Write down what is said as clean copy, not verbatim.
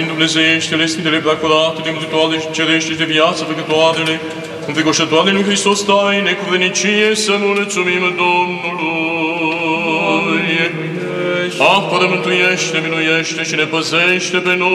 Dumnezeiește-le, Sfintele Placolate, de mântuitoare și cerește de viață făcătoarele, înfricoșătoare lui Hristos taine, cu vrednicie să mulțumim Domnului. Apără, mântuiește, miluiește și ne păzește pe noi.